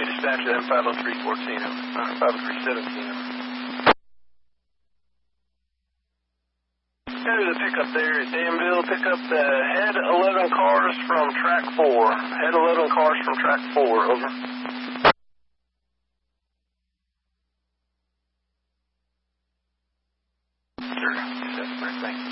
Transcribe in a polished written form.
copy dispatch to them 50314, 50317. Go to the pickup there at Danville. Pick up the head 11 cars from track 4. Head 11 cars from track 4, over. Sure. Thank you.